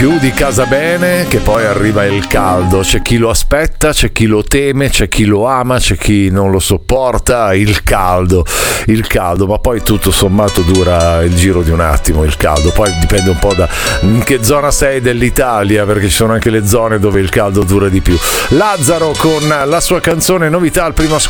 Chiudi casa bene che poi arriva il caldo, c'è chi lo aspetta, c'è chi lo teme, c'è chi lo ama, c'è chi non lo sopporta, il caldo, ma poi tutto sommato dura il giro di un attimo il caldo, poi dipende un po' da in che zona sei dell'Italia, perché ci sono anche le zone dove il caldo dura di più. Lazzaro con la sua canzone novità al primo ascolto